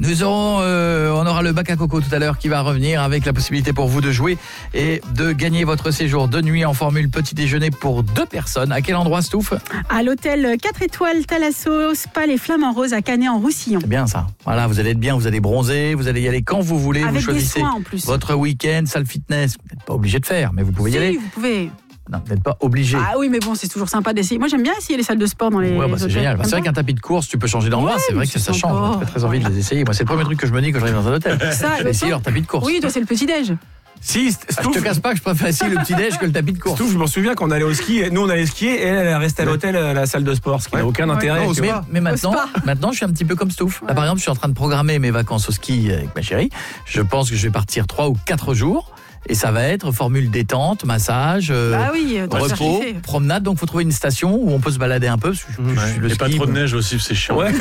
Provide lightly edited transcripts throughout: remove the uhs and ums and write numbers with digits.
On aura le bac à coco tout à l'heure qui va revenir avec la possibilité pour vous de jouer et de gagner votre séjour de nuit en formule petit déjeuner pour 2 personnes. À quel endroit, Stouff ? À l'hôtel 4 étoiles Thalasso, Spa Les Flammes en Rose à Canet-en-Roussillon. C'est bien ça. Voilà, vous allez être bien, vous allez bronzer, vous allez y aller quand vous voulez. Avec vous choisissez des soins en plus. votre week-end, salle fitness. Vous n'êtes pas obligé de faire, mais vous pouvez y aller. Si, vous pouvez. Non, vous n'êtes pas obligé. Ah oui, mais bon, c'est toujours sympa d'essayer. Moi, j'aime bien essayer les salles de sport dans les Ouais, c'est hôtels. génial. C'est vrai T'aimes qu'un tapis de course, tu peux changer d'endroit. Ouais, c'est vrai mais que ça c'est change. sympa. J'ai très envie de les essayer. Moi, c'est le premier truc que je me dis quand j'arrive dans un hôtel. Ça, Je vais essayer leur tapis de course. Oui, toi, c'est le petit-déj. Si, Je te casse pas que je préfère essayer le petit-déj que le tapis de course. Stouff, je m'en souviens qu'on allait au ski, et nous on allait skier et elle restait à l'hôtel à la salle de sport, ce qui n'a aucun intérêt. Non, tu vois. Mais maintenant, Au spa. maintenant, je suis un petit peu comme Stouff. Là, par exemple, je suis en train de programmer mes vacances au ski avec ma chérie. Je pense que je vais partir 3 ou 4 jours. Et ça va être formule détente, massage, Ah oui, toi, ça repos, fait. promenade. Donc, il faut trouver une station où on peut se balader un peu. Parce que le Et ski, pas trop de neige aussi, c'est chiant. Ouais.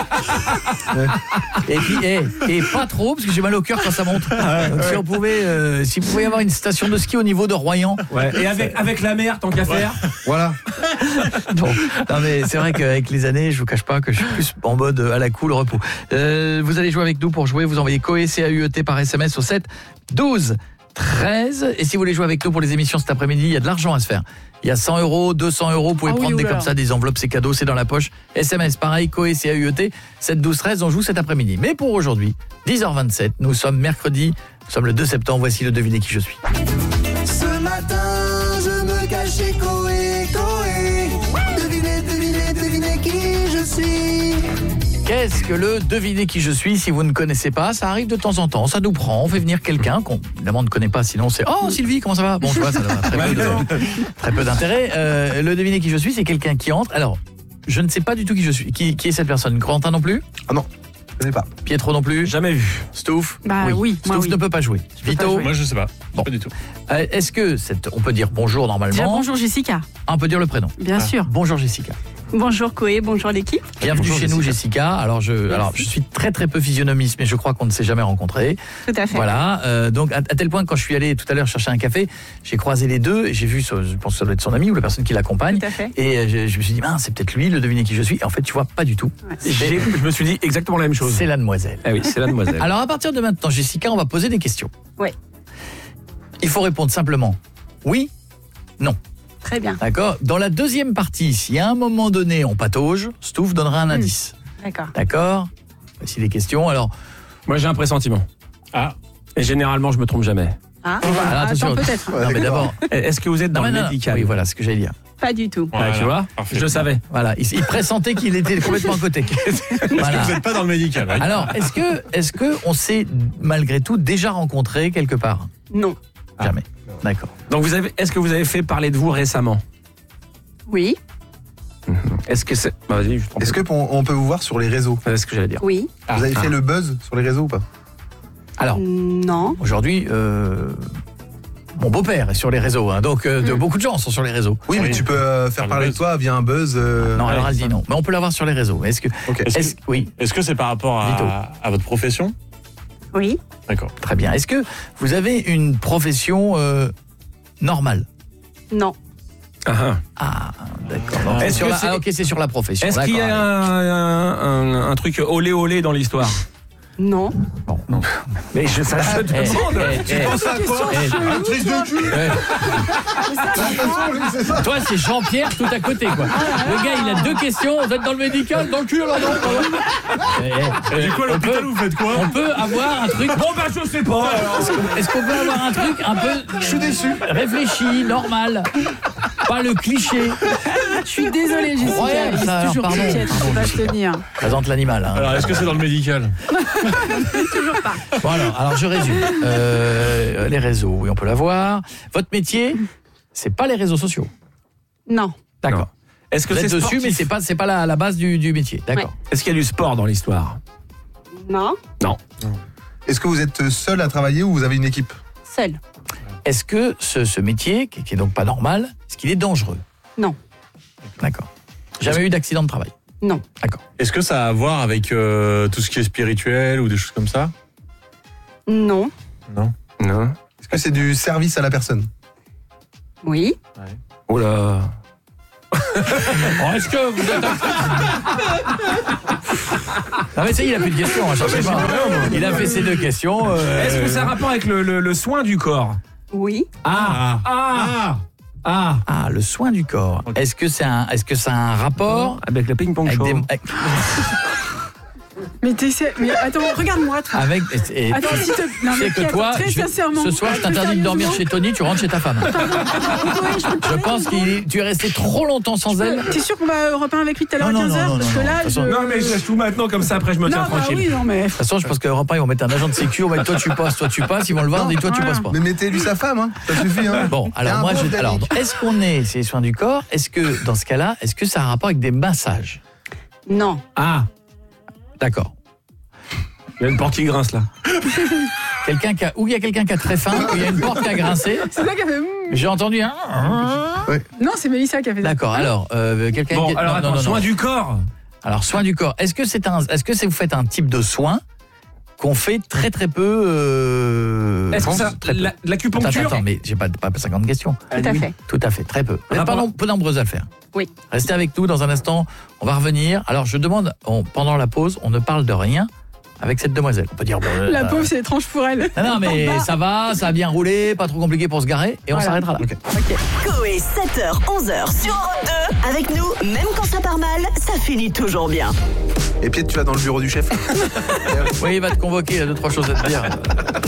Et puis, et pas trop, parce que j'ai mal au cœur quand ça monte. Donc, si on pouvait, s'il pouvait y avoir une station de ski au niveau de Royan. Ouais. Et avec la mer, tant qu'à faire. Voilà. Bon, non mais c'est vrai qu'avec les années, je vous cache pas que je suis plus en mode à la cool repos. Vous allez jouer avec nous pour jouer. Vous envoyez COE CAUET par SMS au 7 12 13. Et si vous voulez jouer avec nous pour les émissions cet après-midi, il y a de l'argent à se faire. Il y a 100 €, 200 €. Vous pouvez prendre des comme ça, des enveloppes, c'est cadeau, c'est dans la poche. SMS, pareil, COE CAUET 7 12 13. On joue cet après-midi. Mais pour aujourd'hui, 10h27, nous sommes mercredi, nous sommes le 2 septembre. Voici le devinez qui je suis. Ce matin, je me cache chez Coé. Devinez qui je suis. Qu'est-ce que le devinez qui je suis? Si vous ne connaissez pas, ça arrive de temps en temps, ça nous prend, on fait venir quelqu'un qu'on évidemment ne connaît pas, sinon c'est « Oh Sylvie, comment ça va ?» Bon, tu vois, ça a très peu d'intérêt. Le devinez qui je suis, c'est quelqu'un qui entre. Alors, je ne sais pas du tout qui je suis. Qui est cette personne? Corentin non plus? Ah non, je connais pas. Pietro non plus? Jamais vu. Stouff? Bah oui, moi, Stouff oui. ne peut pas jouer. Vito? Moi, je sais pas. Bon. Pas du tout. Est-ce que on peut dire bonjour normalement? Déjà, bonjour Jessica, Ah, on peut dire le prénom. bien sûr. Bonjour Jessica. Bonjour Coé, bonjour l'équipe. Bienvenue Bonjour, chez nous Jessica. Alors je suis très très peu physionomiste, mais je crois qu'on ne s'est jamais rencontrés. Tout à fait. Voilà, donc à tel point que quand je suis allé tout à l'heure chercher un café, j'ai croisé les deux et j'ai vu, je pense que ça doit être son ami ou la personne qui l'accompagne. Tout à fait. Et je me suis dit, c'est peut-être lui, le devinez qui je suis. Et en fait, tu vois, pas du tout. Je me suis dit exactement la même chose. C'est la demoiselle. Ah oui, c'est la demoiselle. Alors à partir de maintenant, Jessica, on va poser des questions. Ouais. Il faut répondre simplement oui, non. Très bien. D'accord. Dans la deuxième partie, si à un moment donné on patauge, Stouff donnera un indice. D'accord. D'accord. Voici les questions. Alors, Moi j'ai un pressentiment. Ah, Et généralement je me trompe jamais. Ah, alors, attention. peut-être. Non, mais d'abord. Est-ce que vous êtes dans le Non. médical? Oui, voilà ce que j'allais dire. pas du tout. Ah, tu vois, Parfait. je le savais. Voilà, il pressentait qu'il était complètement à côté. Voilà. Vous n'êtes pas dans le médical. oui. Alors, est-ce que on s'est malgré tout déjà rencontré quelque part? Non. Jamais. D'accord. Donc est-ce que vous avez fait parler de vous récemment? Oui. Est-ce que c'est... Bah, vas-y, je t'en Est-ce prie. qu'on peut vous voir sur les réseaux? C'est ce que j'allais dire. Oui. Vous avez fait le buzz sur les réseaux ou pas? Alors, Non. aujourd'hui, mon beau-père est sur les réseaux, hein, donc beaucoup de gens sont sur les réseaux. Oui, mais tu peux faire Faire le parler de buzz. toi via un buzz. Non, alors elle dit non. Mais on peut l'avoir sur les réseaux. Est-ce que, Ok. oui, Est-ce que c'est par rapport Vito. à votre profession? Oui. D'accord. très bien. Est-ce que vous avez une profession normale? Non. Ah, d'accord. Donc, Est-ce sur que la- c'est- ok, c'est sur la profession. Est-ce qu'il y a d'accord. un truc olé olé dans l'histoire? Non. Bon, non. Mais je te demande. Tu penses à quoi? Un truc de cul. Toi, c'est Jean-Pierre tout à côté, quoi. Le gars, il a 2 questions. Vous êtes dans le médical, dans le cul, alors non, Et du coup, à l'hôpital, vous faites quoi? On peut avoir un truc. Bon bah je sais pas. Est-ce qu'on peut avoir un truc un peu. Je suis déçu. Réfléchi, normal. Pas le cliché. Je suis désolée, Jessica. Incroyable, Il est ça, alors, toujours pardon. piquette, Pardon, faut pas se Jessica. tenir. Présente l'animal. Hein. Alors, est-ce que c'est dans le médical? Bon, alors je résume. Les réseaux, oui, on peut l'avoir. Votre métier, c'est pas les réseaux sociaux. Non. D'accord. Est-ce que Vous c'est êtes dessus, sportif? mais c'est pas la base du métier. D'accord. Est-ce qu'il y a du sport dans l'histoire? Non. Non. Est-ce que vous êtes seul à travailler ou vous avez une équipe? Seul. Est-ce que ce métier, qui est donc pas normal, est-ce qu'il est dangereux? Non. D'accord. Jamais eu d'accident de travail? Non. D'accord. Est-ce que ça a à voir avec tout ce qui est spirituel ou des choses comme ça? Non. Non. Non. Est-ce que c'est du service à la personne? Oui. Oh là. Est-ce que vous êtes... Non mais ça, il a plus de questions, cherchez pas. Il a fait ses 2 questions. Est-ce que ça a rapport avec le soin du corps? Oui. Ah, le soin du corps. Est-ce que ça a un rapport avec le ping-pong avec show? Mais attends, regarde-moi. Attends, si non, c'est que toi, très sincèrement. ce soir, je t'interdis de dormir chez Tony, tu rentres chez ta femme. Je pense que tu es resté trop longtemps sans elle. T'es sûr qu'on va repeindre avec lui tout à l'heure à 15h? Parce que là, Non, mais je laisse tout maintenant, comme ça, après, je me tiens tranquille. Oui, non, mais... De toute façon, je pense qu'Europe 1, ils vont mettre un agent de sécu, on va dire toi tu passes, ils vont le voir, on dit toi tu passes pas. Mais mettez-lui sa femme, hein. Ça suffit. Hein. Bon, alors moi, est-ce qu'on est, c'est les soins du corps, est-ce que, dans ce cas-là, est-ce que ça a un rapport avec des massages? Non. D'accord. Il y a une porte qui grince, là. Il y a quelqu'un qui a très faim, ou il y a une porte qui a grincé. C'est ça qui a fait... J'ai entendu un... Non, c'est Mélissa qui a fait ça. D'accord, alors, quelqu'un... Bon, alors attends, soin du corps. Alors, soin du corps. Est-ce que vous faites un type de soin qu'on fait très très peu Est-ce que ça, l'acupuncture? Attends, mais j'ai pas 50 questions. Tout à fait. Tout à fait, très peu. Vous n'êtes pas peu nombreuses à le faire. Oui. Restez avec nous dans un instant, on va revenir. Alors, je demande, pendant la pause, on ne parle de rien avec cette demoiselle. On peut dire... La pauvre, c'est étrange pour elle. Non, mais ça a bien roulé, pas trop compliqué pour se garer, et on s'arrêtera là. Ok. Coé, 7h, 11h sur Europe 2. Avec nous, même quand ça part mal, ça finit toujours bien. Et Piet, tu vas dans le bureau du chef. Oui, il va te convoquer, il y a 2-3 choses à te dire.